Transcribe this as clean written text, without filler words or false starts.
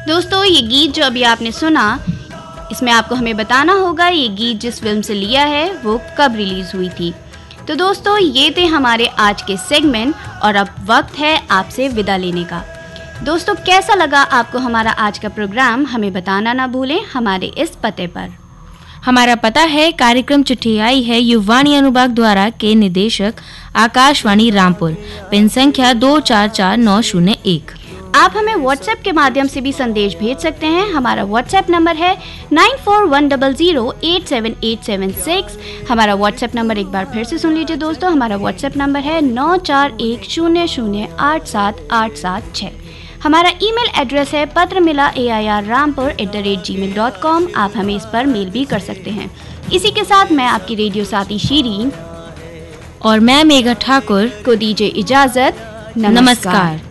दोस्तों, ये गीत जो अभी आपने सुना, इसमें आपको हमें बताना होगा ये गीत जिस फिल्म से लिया है वो कब रिलीज़ हुई थी। तो दोस्तों, ये थे हमारे आज के सेगमेंट और अब वक्त है आपसे विदा लेने का। दोस्तों, कैसा लगा आपको हमारा आज का प्रोग्राम? हमें बताना ना भूलें हमारे इस पते पर। हमारा पता है कार्यक्रम चिट्ठी आई है युवाणी अनुभाग द्वारा के निदेशक आकाशवाणी रामपुर, पिन संख्या 244901। आप हमें व्हाट्सएप के माध्यम से भी संदेश भेज सकते हैं। हमारा व्हाट्सएप नंबर है 9410087876। हमारा व्हाट्सएप नंबर एक बार फिर से सुन लीजिए दोस्तों। हमारा व्हाट्सएप नंबर है 9410087876। हमारा ईमेल एड्रेस है patramilaAIRrampur@gmail.com। आप हमें इस पर मेल भी कर सकते हैं। इसी के साथ मैं आपकी रेडियो साथी शीरीन और मैं मेघा ठाकुर को दीजिए इजाजत। नमस्कार।